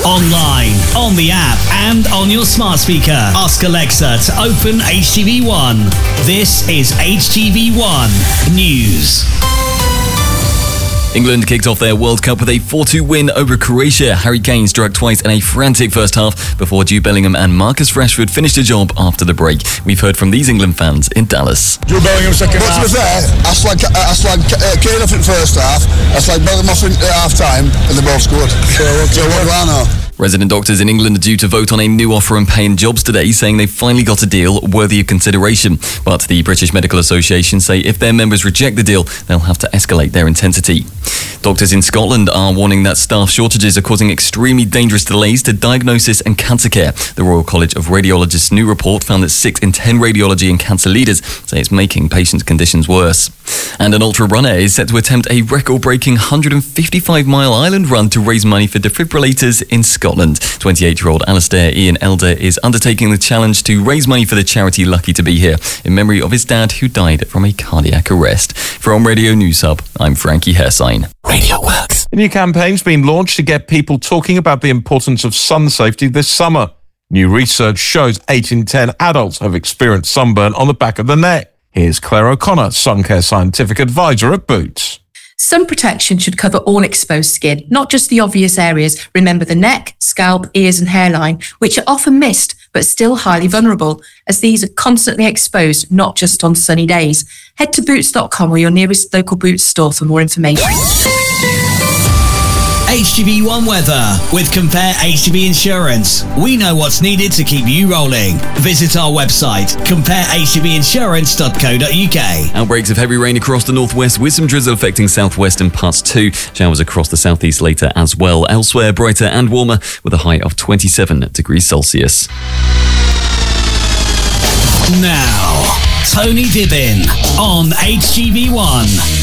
Online, on the app, and on your smart speaker. Ask Alexa to open HTV1. This is HTV1 News. England kicked off their World Cup with a 4-2 win over Croatia. Harry Kane struck twice in a frantic first half before Jude Bellingham and Marcus Rashford finished the job after the break. We've heard from these England fans in Dallas. Jude Bellingham second half. But to be fair, I slagged Kane off in first half, I slagged Bellingham off in half time, and they both scored. So what do I know? Resident doctors in England are due to vote on a new offer on paying jobs today, saying they've finally got a deal worthy of consideration. But the British Medical Association say if their members reject the deal, they'll have to escalate their intensity. Doctors in Scotland are warning that staff shortages are causing extremely dangerous delays to diagnosis and cancer care. The Royal College of Radiologists' new report found that 6 in 10 radiology and cancer leaders say it's making patients' conditions worse. And an ultra runner is set to attempt a record-breaking 155-mile island run to raise money for defibrillators in Scotland. 28-year-old Alistair Ian Elder is undertaking the challenge to raise money for the charity Lucky to Be Here in memory of his dad who died from a cardiac arrest. From Radio News Hub, I'm Frankie Hersign. Radio Works. A new campaign's been launched to get people talking about the importance of sun safety this summer. New research shows 8 in 10 adults have experienced sunburn on the back of the neck. Here's Claire O'Connor, Sun Care Scientific Advisor at Boots. Sun protection should cover all exposed skin, not just the obvious areas. Remember the neck, scalp, ears and hairline, which are often missed but still highly vulnerable, as these are constantly exposed, not just on sunny days. Head to boots.com or your nearest local Boots store for more information. HTV1 weather with Compare HTV Insurance. We know what's needed to keep you rolling. Visit our website, comparehtvinsurance.co.uk. Outbreaks of heavy rain across the northwest with some drizzle affecting southwest and parts too. Showers across the southeast later as well. Elsewhere, brighter and warmer with a high of 27 degrees Celsius. Now, Tony Dibbin on HTV1.